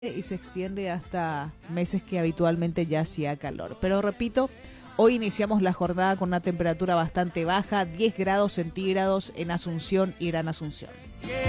y se extiende hasta meses que habitualmente ya hacía calor. Pero repito, hoy iniciamos la jornada con una temperatura bastante baja, 10 grados centígrados en Asunción y Gran Asunción.